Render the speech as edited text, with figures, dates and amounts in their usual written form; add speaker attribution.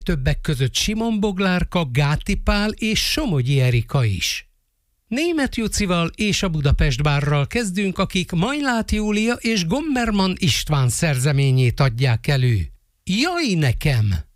Speaker 1: többek között Simon Boglárka, Gáti Pál és Somogyi Erika is. Németh Jucival és a Budapest Bárral kezdünk, akik Majlát Júlia és Gommerman István szerzeményét adják elő. Jaj nekem!